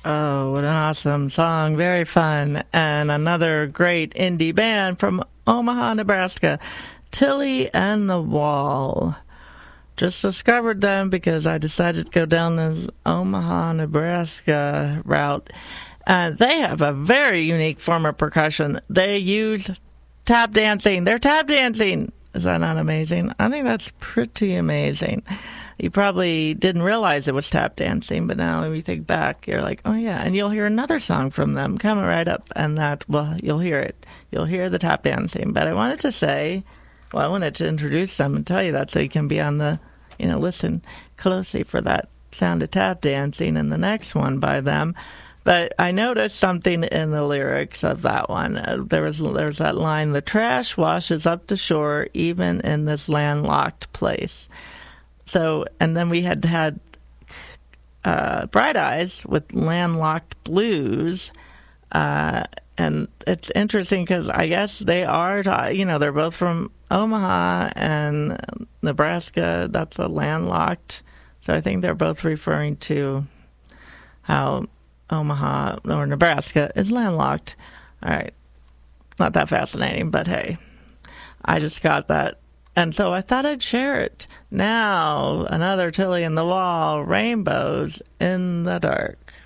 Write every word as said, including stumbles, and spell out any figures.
Oh, what an awesome song. Very fun. And another great indie band from Omaha, Nebraska, Tilly and the Wall. Just discovered them because I decided to go down this Omaha, Nebraska route. Uh, they have a very unique form of percussion. They use tap dancing. They're tap dancing. Is that not amazing? I think that's pretty amazing. You probably didn't realize it was tap dancing, but now when you think back, you're like, oh yeah. And you'll hear another song from them coming right up, and that, well, you'll hear it. You'll hear the tap dancing. But I wanted to say, well, I wanted to introduce them and tell you that so you can be on the, you know, listen closely for that sound of tap dancing in the next one by them. But I noticed something in the lyrics of that one. Uh, there was there was that line, the trash washes up to shore even in this landlocked place. So, and then we had had uh, Bright Eyes with Landlocked Blues. Uh, and it's interesting because I guess they are, you know, they're both from Omaha and Nebraska. That's a landlocked. So I think they're both referring to how Omaha or Nebraska is landlocked. All right. Not that fascinating, but hey, I just got that. And so I thought I'd share it. Now, another Tilly in the Wall, Rainbows in the Dark.